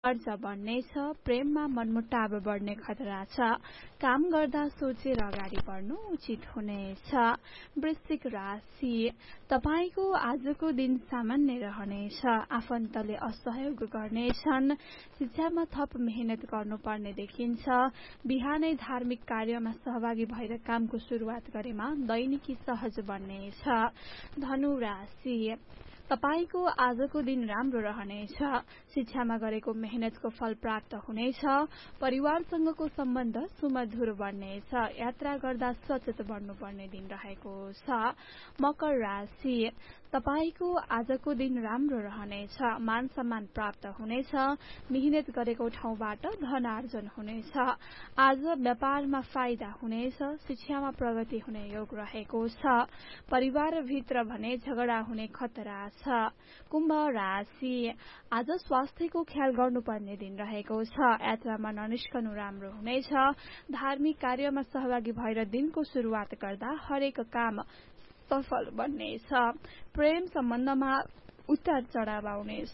कर्ज बढ्नेछ, प्रेममा मनमुटाव बढ्ने खतरा छ, काम गर्दा सोचेर अगाडि बढ्नु उचित हुनेछ। वृश्चिक राशि, तपाईको आजको दिन सामान्य रहनेछ, आफन्तले असहयोग गर्नेछन्, शिक्षामा थप मेहनत गर्नुपर्ने देखिन्छ, बिहानै धार्मिक कार्यमा सहभागी भएर कामको सुरुवात गरेमा दैनिकी सहज बन्नेछ। धनु राशि, तपाईको आजको दिन राम्रो रहनेछ, शिक्षामा गरेको मेहनतको फल प्राप्त हुनेछ, परिवारसँगको सम्बन्ध सुमधुर बन्नेछ, यात्रा गर्दा सचेत बन्नुपर्ने दिन रहेको छ। मकर राशि, तपाईको आजको दिन राम्रो रहनेछ, मान सम्मान प्राप्त हुनेछ, मेहनत गरेको ठाउँबाट धन आर्जन हुनेछ, आज व्यापारमा फाइदा हुनेछ, शिक्षामा प्रगति हुने योग रहेको छ, परिवारभित्र भने झगडा हुने खतरा छ। कुम्भ राशि, आज स्वास्थ्यको ख्याल गर्नुपर्ने दिन रहेको छ, यात्रामा ननिस्कनु राम्रो हुनेछ, धार्मिक कार्यमा सहभागी भएर दिनको सुरुवात गर्दा हरेक काम सफल बन्नेछ, प्रेम सम्बन्धमा उतार चढाव आउनेछ।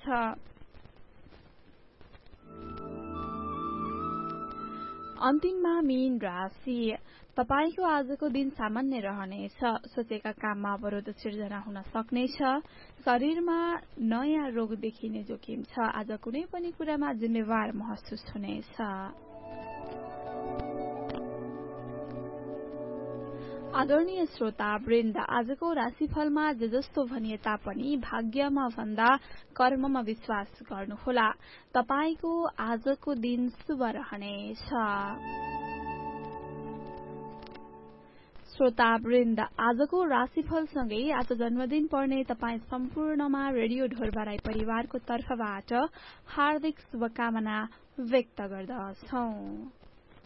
अन्तिममा मीन राशि, तपाईको आजको दिन सामान्य रहनेछ, सोचेका काममा अवरोध सिर्जना हुन सक्नेछ, शरीरमा नयाँ रोग देखिने जोखिम छ, आज कुनै पनि कुरामा जिम्मेवार महसुस हुनेछ। आदरणीय श्रोता वृन्द, आजको राशिफलमा जे जस्तो भनिए तापनि भाग्यमा भन्दा कर्ममा विश्वास गर्नुहोला। तपाईको आजको दिन शुभ रहनेछ। श्रोता वृन्द, आजको राशिफलसँगै आज जन्मदिन पर्ने तपाई सम्पूर्णमा रेडियो ढोरबाराई परिवारको तर्फबाट हार्दिक शुभकामना व्यक्त गर्दछौं।